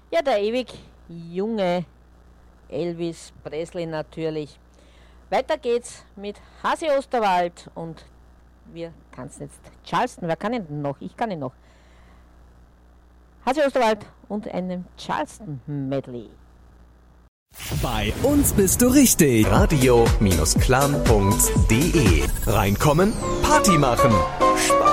Ja, der ewig junge Elvis Presley natürlich. Weiter geht's mit Hasi Osterwald und wir tanzen jetzt Charleston. Wer kann ihn denn noch? Ich kann ihn noch. Hasi Osterwald und einem Charleston-Medley. Bei uns bist du richtig. Radio-klamm.de. Reinkommen, Party machen.